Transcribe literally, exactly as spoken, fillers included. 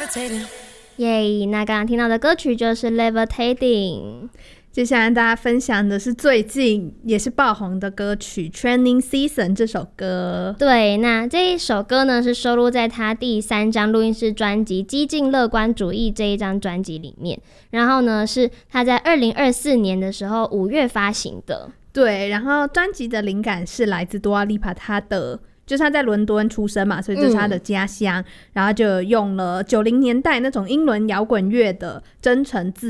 耶！那刚刚听到的歌曲就是 Levitating。 接下来大家分享的是最近也是爆红的歌曲 Training Season 这首歌。 对，那这一首歌呢是收录在他第三张录音室专辑《激进乐观主义》这一张专辑里面，然后呢是他在二零二四年的时候五月发行的。 对，然后专辑的灵感是来自多阿利帕，他的就是他在伦敦出生嘛，所以这是他的家乡、嗯、然后就用了九零年代那种英伦摇滚乐的真诚自